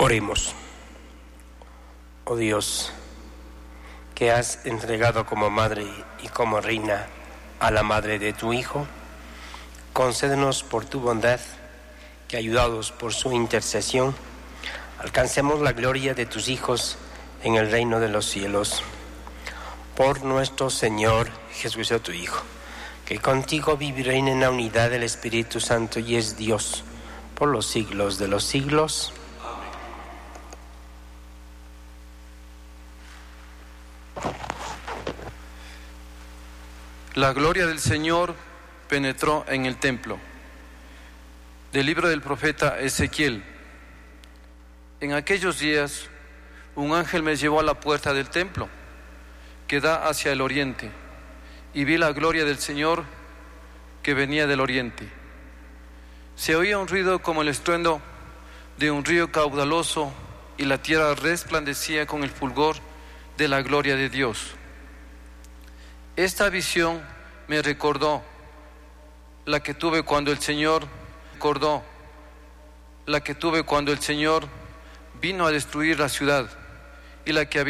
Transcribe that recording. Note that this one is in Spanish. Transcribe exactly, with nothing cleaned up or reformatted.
Oremos. Oh Dios, que has entregado como madre y como reina a la madre de tu Hijo, concédenos por tu bondad que, ayudados por su intercesión, alcancemos la gloria de tus hijos en el reino de los cielos. Por nuestro Señor Jesucristo, tu Hijo, que contigo vive y reina en la unidad del Espíritu Santo y es Dios por los siglos de los siglos. La gloria del Señor penetró en el templo. Del libro del profeta Ezequiel. En aquellos días, un ángel me llevó a la puerta del templo, que da hacia el oriente, y vi la gloria del Señor que venía del oriente. Se oía un ruido como el estruendo de un río caudaloso, y la tierra resplandecía con el fulgor de la gloria de Dios. Esta visión me recordó la que tuve cuando el Señor recordó la que tuve cuando el Señor vino a destruir la ciudad y la que había